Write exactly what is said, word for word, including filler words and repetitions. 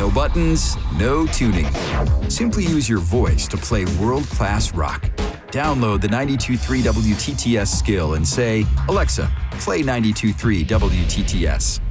No buttons, no tuning. Simply use your voice to play world-class rock. Download the ninety-two point three W T T S skill and say, "Alexa, play ninety-two point three W T T S."